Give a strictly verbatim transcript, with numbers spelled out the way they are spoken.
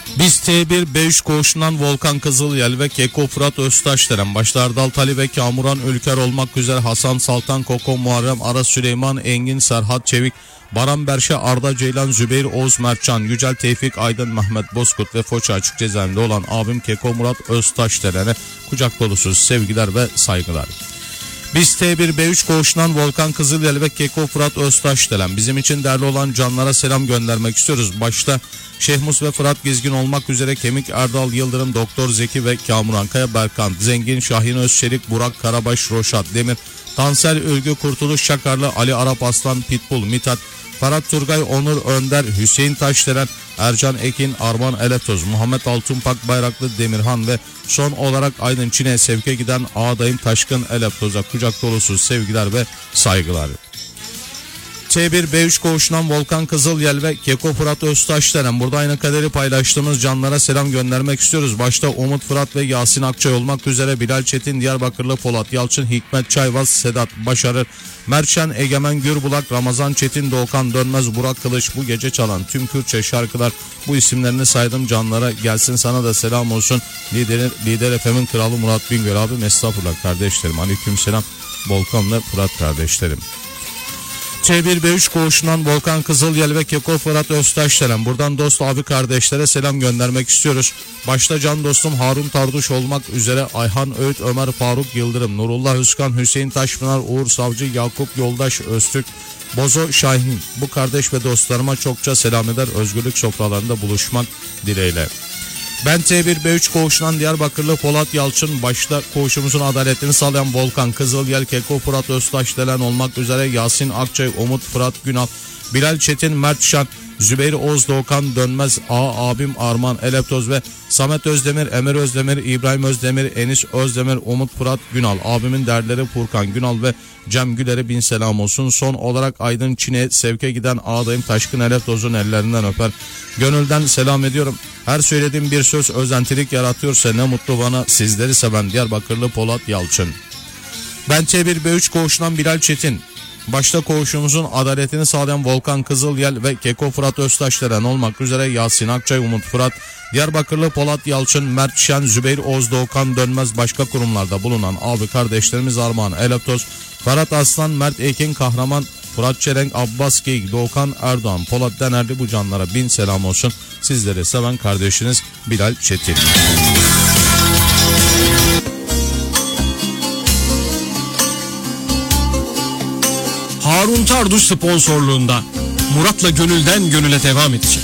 Biz T bir B üç koğuşundan Volkan Kızılyel ve Keko Fırat Öztaşdelen, başta Erdal Tali ve Kamuran Ülker olmak üzere Hasan Saltan, Koko Muharrem, Aras Süleyman, Engin, Serhat Çevik, Baran Berşe, Arda Ceylan, Zübeyir Oğuz Mertcan, Yücel Tevfik Aydın, Mehmet Bozkurt ve Foça Açık Cezaevinde olan abim Keko Murat Öztaşdelen'e kucak dolusu sevgiler ve saygılar. Biz T bir B üç koğuşundan Volkan Kızılyel ve Keko Fırat Öztaşdelen, bizim için değerli olan canlara selam göndermek istiyoruz. Başta Şehmus ve Fırat Gizgin olmak üzere Kemik, Erdal Yıldırım, Doktor Zeki ve Kamuran Kaya, Berkant, Zengin, Şahin Özçelik, Burak Karabaş, Roşat Demir, Tansel Ülgü, Kurtuluş Şakarlı, Ali Arap Aslan, Pitbull, Mithat, Ferhat Turgay, Onur Önder, Hüseyin Taşdelen, Ercan Ekin, Arman Eletoz, Muhammed Altunpak Bayraklı, Demirhan ve son olarak Aydın Çin'e sevke giden ağadayım Taşkın Eletoz'a kucak dolusu sevgiler ve saygılar. T bir B üç koğuşundan Volkan Kızılyel ve Keko Fırat Öztaşdelen, burada aynı kaderi paylaştığımız canlara selam göndermek istiyoruz. Başta Umut Fırat ve Yasin Akçay olmak üzere Bilal Çetin, Diyarbakırlı Polat Yalçın, Hikmet Çayvaz, Sedat Başarır, Mertşen Egemen Gürbulak, Ramazan Çetin, Doğukan Dönmez, Burak Kılıç, bu gece çalan tüm Kürtçe şarkılar, bu isimlerini saydım canlara, gelsin sana da selam olsun. Lider, Lider F M'in kralı Murat Bingöl abim, estağfurullah kardeşlerim, aleyküm selam Volkan ve Fırat kardeşlerim. T bir B üç koğuşundan Volkan Kızılyel ve Keko Fırat Öztaşdelen, buradan dost abi kardeşlere selam göndermek istiyoruz. Başta can dostum Harun Tarduş olmak üzere Ayhan Öğüt, Ömer Faruk Yıldırım, Nurullah Özkan, Hüseyin Taşpınar, Uğur Savcı, Yakup Yoldaş Öztürk, Bozo Şahin, bu kardeş ve dostlarıma çokça selam eder, özgürlük sofralarında buluşmak dileğiyle. Ben T bir B üç koğuşundan Diyarbakırlı Polat Yalçın, başta koğuşumuzun adaletini sağlayan Volkan Kızılyel, Keko Fırat Öztaşdelen olmak üzere Yasin Akçay, Umut Fırat Günal, Bilal Çetin, Mert Şan, Zübeyir Oğuz, Doğukan Dönmez, A abim Arman Eleptoz ve Samet Özdemir, Emir Özdemir, İbrahim Özdemir, Enis Özdemir, Umut Fırat Günal, abimin derleri Furkan Günal ve Cem Güler'e bin selam olsun. Son olarak Aydın Çin'e sevke giden ağadayım Taşkın Eleptoz'un ellerinden öper, gönülden selam ediyorum. Her söylediğim bir söz özentilik yaratıyorsa ne mutlu bana, sizleri seven Diyarbakırlı Polat Yalçın. Ben T bir B üç koğuşundan Bilal Çetin, başta koğuşumuzun adaletini sağlayan Volkan Kızılyel ve Keko Fırat Öztaşdelen olmak üzere Yasin Akçay, Umut Fırat, Diyarbakırlı Polat Yalçın, Mert Şen, Zübeyir Oğuz, Doğukan Dönmez, başka kurumlarda bulunan abi kardeşlerimiz Armağan Elaptoz, Ferhat Aslan, Mert Ekin, Kahraman, Fırat Çelenk, Abbas Geyik, Doğukan Erdoğan, Polat Denerli, bu canlara bin selam olsun. Sizleri seven kardeşiniz Bilal Çetin. Harun Tarduş sponsorluğunda Murat'la gönülden gönüle devam edecek.